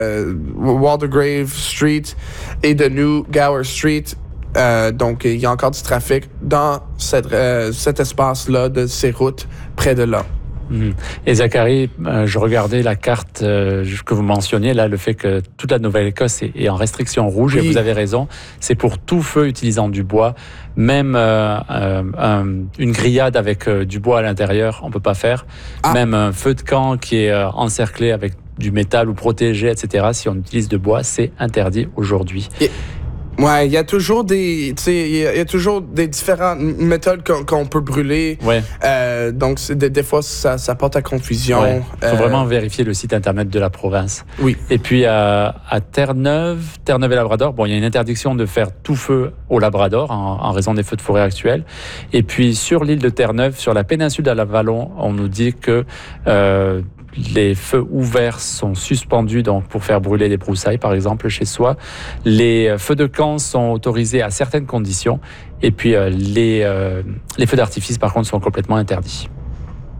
Waldegrave Street et de New Gower Street. Donc, il y a encore du trafic dans cet espace-là, de ces routes près de là. Et Zachary, je regardais la carte que vous mentionniez, là, le fait que toute la Nouvelle-Écosse est en restriction rouge, oui. Et vous avez raison, c'est pour tout feu utilisant du bois, même une grillade avec du bois à l'intérieur, on ne peut pas faire, même un feu de camp qui est encerclé avec du métal ou protégé, etc., si on utilise de bois, c'est interdit aujourd'hui. Ouais, il y a toujours des différentes méthodes qu'on peut brûler. Ouais. Donc des fois ça porte à confusion. Ouais. Faut vraiment vérifier le site internet de la province. Oui. Et puis à Terre-Neuve et Labrador, il y a une interdiction de faire tout feu au Labrador en raison des feux de forêt actuels. Et puis sur l'île de Terre-Neuve, sur la péninsule d'Avalon, on nous dit que les feux ouverts sont suspendus donc pour faire brûler des broussailles, par exemple, chez soi. Les feux de camp sont autorisés à certaines conditions. Et puis les feux d'artifice, par contre, sont complètement interdits.